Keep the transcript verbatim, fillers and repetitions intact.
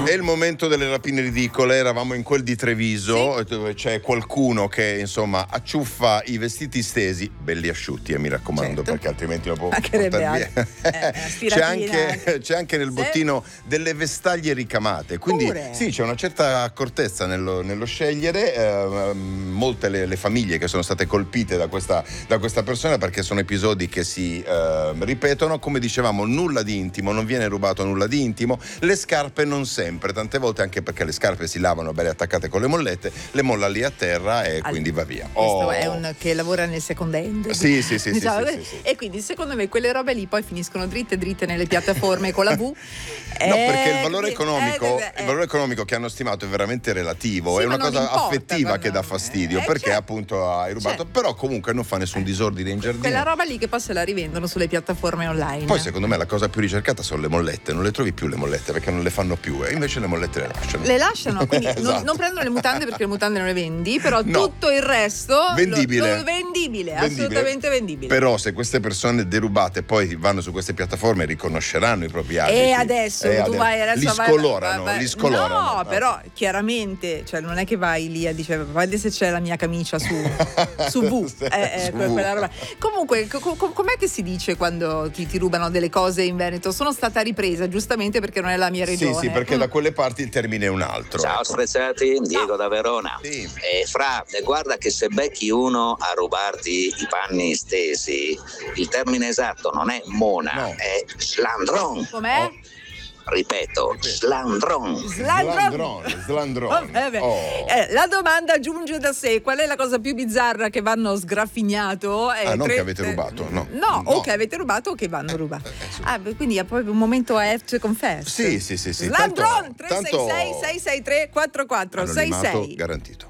È il momento delle rapine ridicole. Eravamo in quel di Treviso, sì, dove c'è qualcuno che insomma acciuffa i vestiti stesi, belli asciutti, e eh, mi raccomando, certo, perché altrimenti non può portare via. Eh, c'è, anche, c'è anche nel bottino sì, delle vestaglie ricamate, quindi Pure. sì, c'è una certa accortezza nello, nello scegliere. Eh, molte le, le famiglie che sono state colpite da questa, da questa persona, perché sono episodi che si eh, ripetono. Come dicevamo, nulla di intimo, non viene rubato nulla di intimo. Le scarpe non sempre, tante volte, anche perché le scarpe si lavano belle attaccate con le mollette, le molla lì a terra e All... quindi va via. Questo oh. è un che lavora nel second hand. Sì, sì, sì, diciamo, sì, sì, sì, sì. E quindi secondo me quelle robe lì poi finiscono dritte dritte nelle piattaforme con la V. No, perché il valore economico, eh, eh, il valore economico che hanno stimato è veramente relativo, sì, è una cosa importa, affettiva quando... che dà fastidio, eh, perché certo, appunto hai rubato, certo, però comunque non fa nessun disordine in giardino. Quella roba lì che poi se la rivendono sulle piattaforme online. Poi secondo me la cosa più ricercata sono le mollette, non le trovi più le mollette perché non le fanno più, e invece le mollette le lasciano. Le lasciano, quindi esatto, non, non prendono le mutande perché le mutande non le vendi, però no, tutto il resto vendibile, lo, lo vendibile, vendibile, assolutamente vendibile. Però se queste persone derubate poi vanno su queste piattaforme riconosceranno i propri abiti. E adesso e tu adesso, vai adesso li vai, scolorano, vai, vai, li scolorano. No, però chiaramente, cioè non è che vai lì a dire guarda se c'è la mia camicia su su V, eh, eh, su quella roba. Comunque co- co- com'è che si dice quando ti, ti rubano delle cose in Veneto? Sono stata ripresa, giustamente, perché non è la mia regione. Sì, sì, perché mm. da quelle parti il termine è un altro. Ciao Strezzati, Diego da Verona. Sì. E fra, guarda che se becchi uno a rubarti i panni stesi, il termine esatto non è mona, no, è slandron. Com'è? Oh. Ripeto, slandron. Slandron. Slandron. Oh. Eh, la domanda giunge da sé: qual è la cosa più bizzarra che vanno sgrafignato? Eh, ah, non tre... che avete rubato, no. No, no, o che avete rubato o che vanno rubato. Eh, eh, ah, quindi è proprio un momento I have to confess. Sì, sì, sì, sì. Slandron. Tanto, tre sei sei sei sei tre quattro quattro sei sei garantito.